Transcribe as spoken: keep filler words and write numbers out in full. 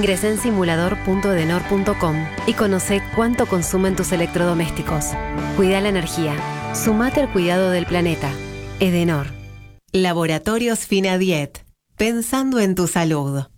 Ingresá en simulador punto edenor punto com y conoce cuánto consumen tus electrodomésticos. Cuida la energía. Sumate al cuidado del planeta. Edenor. Laboratorios Finadiet. Pensando en tu salud.